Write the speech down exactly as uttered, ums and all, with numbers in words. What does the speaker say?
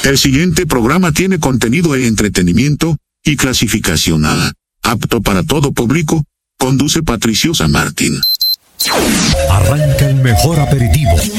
El siguiente programa tiene contenido de entretenimiento y clasificación A, apto para todo público. Conduce Patricio San Martín. Arranca el mejor aperitivo,